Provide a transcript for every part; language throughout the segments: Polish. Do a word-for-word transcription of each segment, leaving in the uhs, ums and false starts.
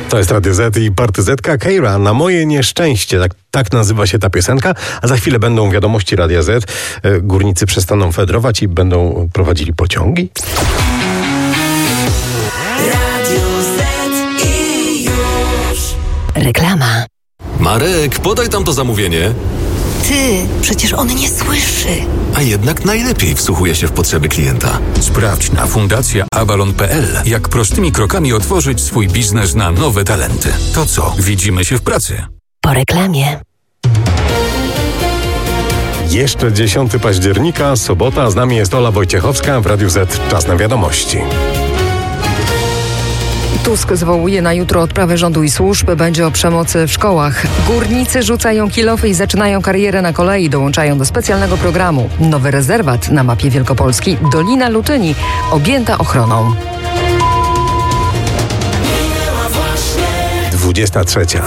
To jest Radio Z i partyzetka Keira. Na moje nieszczęście, tak, tak nazywa się ta piosenka. A za chwilę będą wiadomości Radia Z. Górnicy przestaną fedrować i będą prowadzili pociągi. Radio Z i już. Reklama. Marek, podaj tam to zamówienie. Ty, przecież on nie słyszy. A jednak najlepiej wsłuchuje się w potrzeby klienta. Sprawdź na fundacja avalon kropka p l, jak prostymi krokami otworzyć swój biznes na nowe talenty. To co, widzimy się w pracy. Po reklamie. Jeszcze dziesiątego października, sobota. Z nami jest Ola Wojciechowska w Radiu Z. Czas na wiadomości. Tusk zwołuje na jutro odprawę rządu i służb. Będzie o przemocy w szkołach. Górnicy rzucają kilofy i zaczynają karierę na kolei. Dołączają do specjalnego programu. Nowy rezerwat na mapie Wielkopolski. Dolina Lutyni objęta ochroną. dwudziesta trzecia.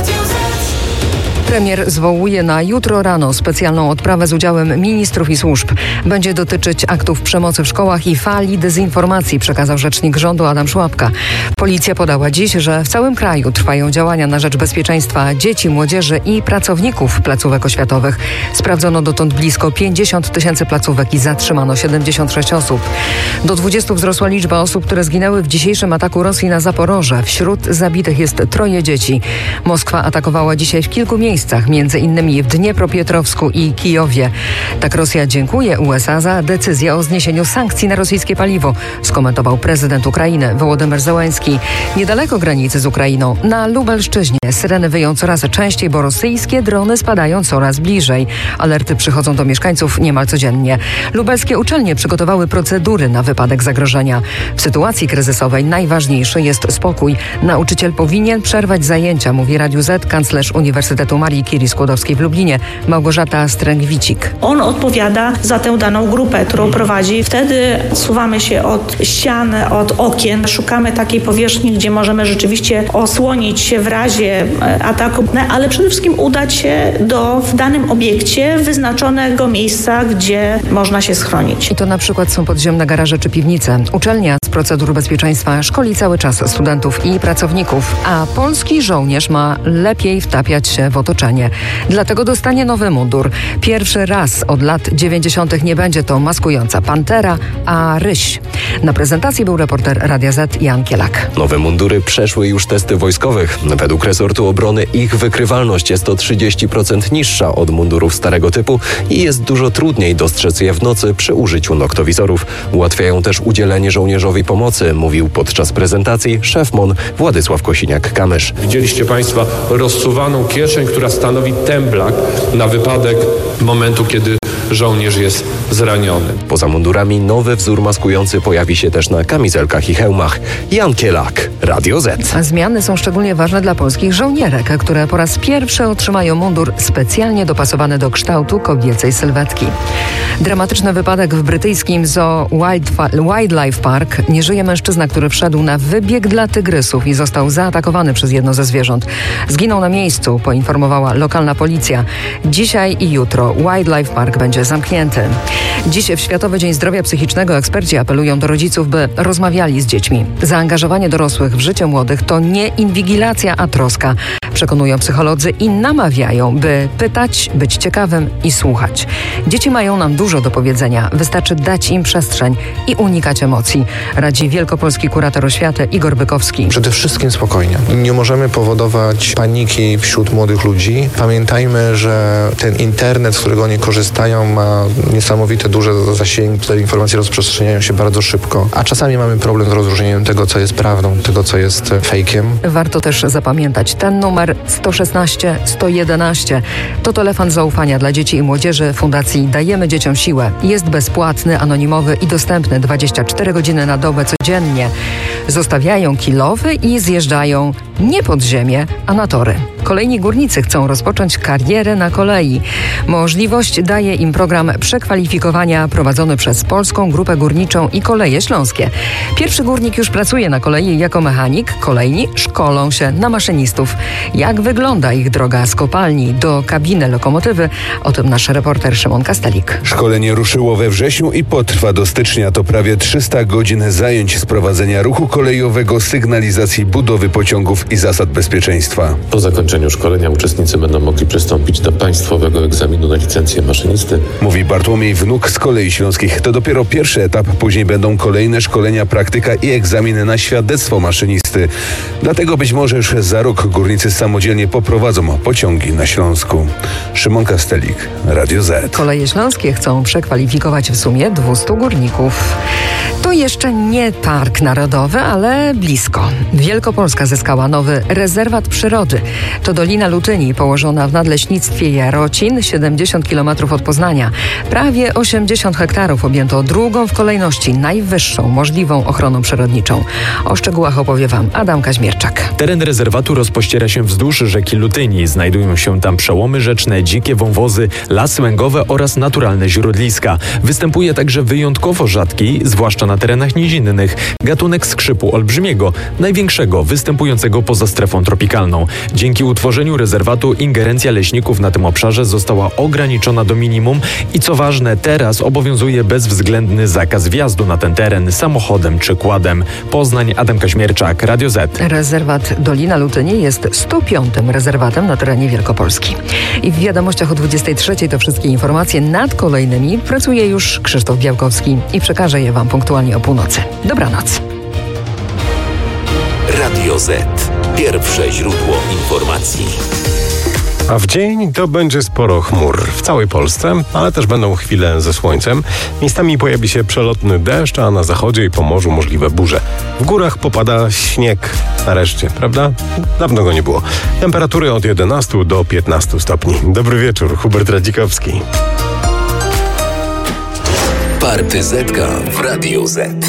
Premier zwołuje na jutro rano specjalną odprawę z udziałem ministrów i służb. Będzie dotyczyć aktów przemocy w szkołach i fali dezinformacji, przekazał rzecznik rządu Adam Szłapka. Policja podała dziś, że w całym kraju trwają działania na rzecz bezpieczeństwa dzieci, młodzieży i pracowników placówek oświatowych. Sprawdzono dotąd blisko pięćdziesiąt tysięcy placówek i zatrzymano siedemdziesiąt sześć osób. Do dwudziestu wzrosła liczba osób, które zginęły w dzisiejszym ataku Rosji na Zaporoże. Wśród zabitych jest troje dzieci. Moskwa atakowała dzisiaj w kilku miejscach. Między innymi w Dniepropietrowsku i Kijowie. Tak Rosja dziękuje U S A za decyzję o zniesieniu sankcji na rosyjskie paliwo, skomentował prezydent Ukrainy Wołodymyr Zełenski. Niedaleko granicy z Ukrainą, na Lubelszczyźnie, syreny wyją coraz częściej, bo rosyjskie drony spadają coraz bliżej. Alerty przychodzą do mieszkańców niemal codziennie. Lubelskie uczelnie przygotowały procedury na wypadek zagrożenia. W sytuacji kryzysowej najważniejszy jest spokój. Nauczyciel powinien przerwać zajęcia, mówi Radiu Z kanclerz Uniwersytetu Marii Curie Skłodowskiej w Lublinie, Małgorzata Stręgwicik. On odpowiada za tę daną grupę, którą prowadzi. Wtedy suwamy się od ścian, od okien. Szukamy takiej powierzchni, gdzie możemy rzeczywiście osłonić się w razie ataku, ale przede wszystkim udać się do w danym obiekcie wyznaczonego miejsca, gdzie można się schronić. I to na przykład są podziemne garaże czy piwnice. Uczelnia z procedur bezpieczeństwa szkoli cały czas studentów i pracowników, a polski żołnierz ma lepiej wtapiać się w otoczenie. Dlatego dostanie nowy mundur. Pierwszy raz od lat dziewięćdziesiątych nie będzie to maskująca pantera, a ryś. Na prezentacji był reporter Radia Z Jan Kielak. Nowe mundury przeszły już testy wojskowych. Według resortu obrony ich wykrywalność jest o trzydzieści procent niższa od mundurów starego typu i jest dużo trudniej dostrzec je w nocy przy użyciu noktowizorów. Ułatwiają też udzielenie żołnierzowi pomocy, mówił podczas prezentacji szef M O N Władysław Kosiniak-Kamysz. Widzieliście Państwo rozsuwaną kieszeń, która stanowi temblak na wypadek momentu, kiedy żołnierz jest zraniony. Poza mundurami nowy wzór maskujący pojawi się też na kamizelkach i hełmach. Jan Kielak, Radio Z. A zmiany są szczególnie ważne dla polskich żołnierek, które po raz pierwszy otrzymają mundur specjalnie dopasowany do kształtu kobiecej sylwetki. Dramatyczny wypadek w brytyjskim Zoo Wildlife Park. Nie żyje mężczyzna, który wszedł na wybieg dla tygrysów i został zaatakowany przez jedno ze zwierząt. Zginął na miejscu, poinformowała lokalna policja. Dzisiaj i jutro Wildlife Park będzie zamknięty. Dziś w Światowy Dzień Zdrowia Psychicznego eksperci apelują do rodziców, by rozmawiali z dziećmi. Zaangażowanie dorosłych w życie młodych to nie inwigilacja, a troska. Przekonują psycholodzy i namawiają, by pytać, być ciekawym i słuchać. Dzieci mają nam dużo do powiedzenia. Wystarczy dać im przestrzeń i unikać emocji. Radzi wielkopolski kurator oświaty Igor Bykowski. Przede wszystkim spokojnie. Nie możemy powodować paniki wśród młodych ludzi. Pamiętajmy, że ten internet, z którego oni korzystają, ma niesamowite duże zasięgi. Te informacje rozprzestrzeniają się bardzo szybko. A czasami mamy problem z rozróżnieniem tego, co jest prawdą, tego, co jest fejkiem. Warto też zapamiętać ten numer sto szesnaście sto jedenaście. To telefon zaufania dla dzieci i młodzieży Fundacji Dajemy Dzieciom Siłę. Jest bezpłatny, anonimowy i dostępny dwadzieścia cztery godziny na dobę codziennie. Zostawiają kilofy i zjeżdżają nie pod ziemię, a na tory. Kolejni górnicy chcą rozpocząć karierę na kolei. Możliwość daje im program przekwalifikowania prowadzony przez Polską Grupę Górniczą i Koleje Śląskie. Pierwszy górnik już pracuje na kolei jako mechanik, kolejni szkolą się na maszynistów. Jak wygląda ich droga z kopalni do kabiny lokomotywy? O tym nasz reporter Szymon Kastelik. Szkolenie ruszyło we wrześniu i potrwa do stycznia. To prawie trzysta godzin zajęć z prowadzenia ruchu kolejowego, sygnalizacji, budowy pociągów i zasad bezpieczeństwa. Po zakończeniu szkolenia uczestnicy będą mogli przystąpić do państwowego egzaminu na licencję maszynisty. Mówi Bartłomiej Wnuk z Kolei Śląskich. To dopiero pierwszy etap, później będą kolejne szkolenia, praktyka i egzaminy na świadectwo maszynisty. Dlatego być może już za rok górnicy samodzielnie poprowadzą pociągi na Śląsku. Szymon Kastelik, Radio Z. Koleje Śląskie chcą przekwalifikować w sumie dwieście górników. To jeszcze nie park narodowy, ale blisko. Wielkopolska zyskała nowy rezerwat przyrody. To Dolina Lutyni, położona w nadleśnictwie Jarocin, siedemdziesiąt kilometrów od Poznania. Prawie osiemdziesiąt hektarów objęto drugą w kolejności najwyższą możliwą ochroną przyrodniczą. O szczegółach opowie Wam Adam Kaźmierczak. Teren rezerwatu rozpościera się wzdłuż rzeki Lutyni. Znajdują się tam przełomy rzeczne, dzikie wąwozy, lasy łęgowe oraz naturalne źródliska. Występuje także wyjątkowo rzadki, zwłaszcza na terenach nizinnych, gatunek skrzypu olbrzymiego, największego, występującego poza strefą tropikalną. Dzięki utworzeniu rezerwatu ingerencja leśników na tym obszarze została ograniczona do minimum i co ważne, teraz obowiązuje bezwzględny zakaz wjazdu na ten teren samochodem czy kładem. Poznań, Adam Kaźmierczak, Radio Z. Rezerwat Dolina Lutyni jest sto piątym rezerwatem na terenie Wielkopolski. I w wiadomościach o dwudziestej trzeciej to wszystkie informacje. Nad kolejnymi pracuje już Krzysztof Białkowski i przekaże je Wam punktualnie o północy. Dobranoc. Radio Z. Pierwsze źródło informacji. A w dzień to będzie sporo chmur w całej Polsce, ale też będą chwile ze słońcem. Miejscami pojawi się przelotny deszcz, a na zachodzie i Pomorzu możliwe burze. W górach popada śnieg nareszcie, prawda? Dawno go nie było. Temperatury od jedenastu do piętnastu stopni. Dobry wieczór, Hubert Radzikowski. Partyzetka w Radio Z.